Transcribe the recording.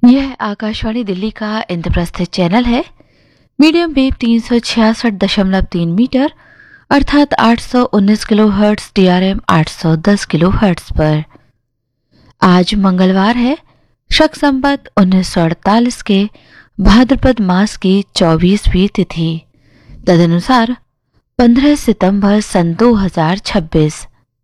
यह आकाशवाणी दिल्ली का इंद्रप्रस्थ चैनल है। मीडियम वेव 366.3 मीटर अर्थात 819 किलोहर्ट्ज, DRM 810 किलोहर्ट्ज पर। आज मंगलवार है, शक संवत 1948 के भाद्रपद मास की 24वीं तिथि, तदनुसार 15 सितंबर सन 2026।